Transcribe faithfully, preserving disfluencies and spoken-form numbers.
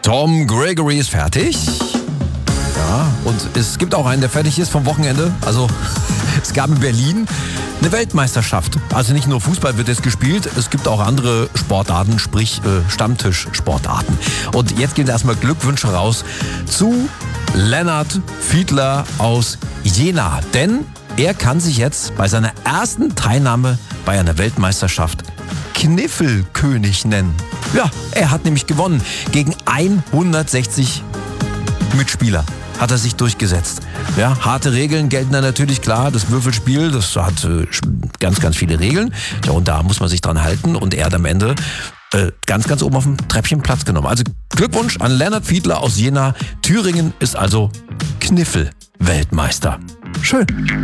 Tom Gregory ist fertig. Ja, und es gibt auch einen, der fertig ist vom Wochenende. Also es gab in Berlin eine Weltmeisterschaft. Also nicht nur Fußball wird jetzt gespielt, es gibt auch andere Sportarten, sprich äh, Stammtisch-Sportarten. Und jetzt gehen erstmal Glückwünsche raus zu Lennart Fiedler aus Jena. Denn er kann sich jetzt bei seiner ersten Teilnahme bei einer Weltmeisterschaft Kniffelkönig nennen. Ja, er hat nämlich gewonnen. Gegen hundertsechzig Mitspieler hat er sich durchgesetzt. Ja, harte Regeln gelten da natürlich, klar. Das Würfelspiel, das hat äh, ganz, ganz viele Regeln. Ja, und da muss man sich dran halten. Und er hat am Ende äh, ganz, ganz oben auf dem Treppchen Platz genommen. Also Glückwunsch an Lennart Fiedler aus Jena. Thüringen ist also Kniffel-Weltmeister. Schön.